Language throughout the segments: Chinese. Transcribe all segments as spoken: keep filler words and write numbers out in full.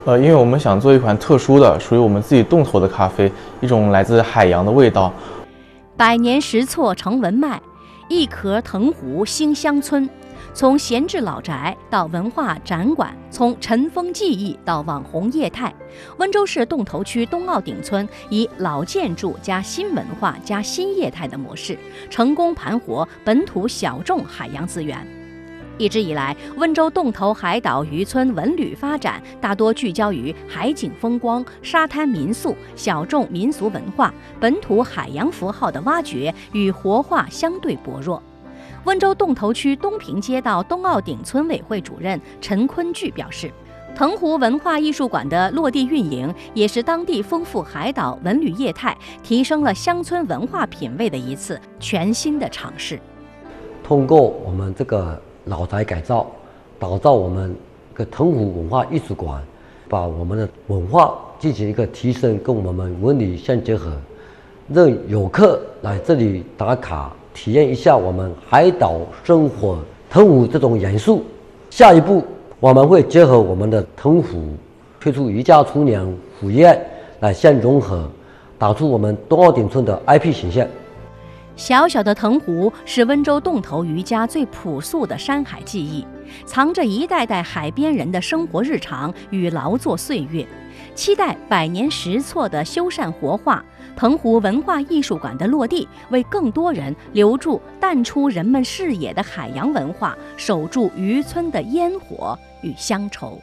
呃，因为我们想做一款特殊的、属于我们自己洞头的咖啡，一种来自海洋的味道。 百年石错成文脉，一壳藤壶兴乡村。从闲置老宅到文化展馆，从尘封记忆到网红业态，温州市洞头区东澳顶村以老建筑加新文化加新业态的模式，成功盘活本土小众海洋资源。一直以来，温州洞头海岛渔村文旅发展大多聚焦于海景风光、沙滩民宿、小众民俗文化、本土海洋符号的挖掘与活化相对薄弱。温州洞头区东平街道东澳顶村委会主任陈坤巨表示，藤壶文化艺术馆的落地运营，也是当地丰富海岛文旅业态、提升了乡村文化品味的一次全新的尝试。 通过我们这个老宅改造，打造我们个藤壶文化艺术馆，把我们的文化进行一个提升，跟我们文旅相结合，让游客来这里打卡，体验一下我们海岛生活藤壶这种元素。下一步我们会结合我们的藤壶，推出渔家厨娘壶宴来相融合，打出我们东澳顶村的 I P 形象。 小小的藤壶是温州洞头渔家最朴素的山海记忆，藏着一代代海边人的生活日常与劳作岁月。期待百年石错的修缮活化，藤壶文化艺术馆的落地，为更多人留住淡出人们视野的海洋文化，守住渔村的烟火与乡愁。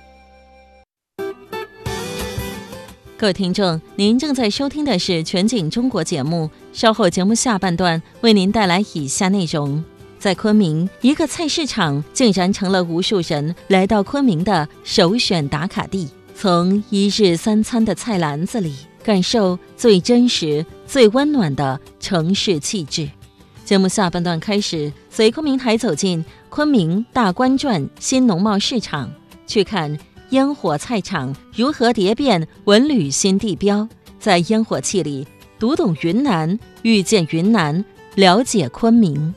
各位听众，您正在收听的是全景中国节目，稍后节目下半段为您带来以下内容。在昆明，一个菜市场竟然成了无数人来到昆明的首选打卡地，从一日三餐的菜篮子里感受最真实、最温暖的城市气质。节目下半段开始，随昆明台走进昆明大观转新农贸市场，去看烟火菜场如何蝶变文旅新地标，在烟火气里读懂云南，遇见云南，了解昆明。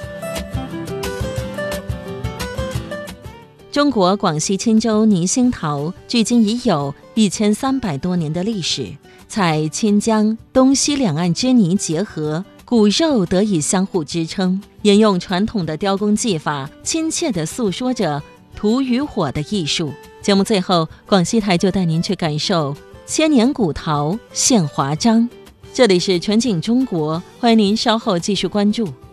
中国广西钦州泥兴陶距今已有一千三百多年的历史，采钦江东西两岸之泥结合，骨肉得以相互支撑，沿用传统的雕工技法，亲切地诉说着土与火的艺术。节目最后，广西台就带您去感受千年古陶现华章。这里是全景中国，欢迎您稍后继续关注。